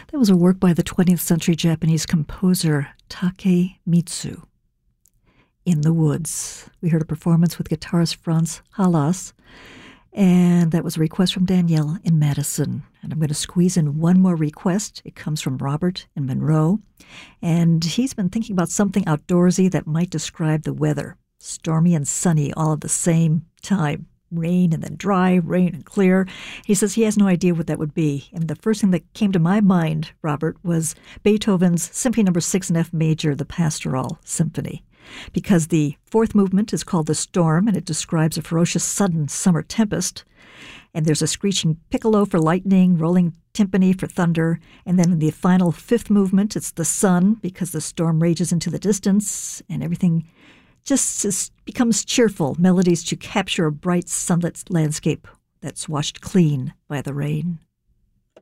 That was a work by the 20th century Japanese composer Takemitsu. In the Woods. We heard a performance with guitarist Franz Halas, and that was a request from Danielle in Madison. And I'm going to squeeze in one more request. It comes from Robert in Monroe, and he's been thinking about something outdoorsy that might describe the weather. Stormy and sunny all at the same time. Rain and then dry, rain and clear. He says he has no idea what that would be. And the first thing that came to my mind, Robert, was Beethoven's Symphony No. 6 in F major, the Pastoral Symphony. Because the fourth movement is called The Storm, and it describes a ferocious, sudden summer tempest. And there's a screeching piccolo for lightning, rolling timpani for thunder. And then in the final fifth movement, it's the sun, because the storm rages into the distance, and everything just becomes cheerful, melodies to capture a bright sunlit landscape that's washed clean by the rain.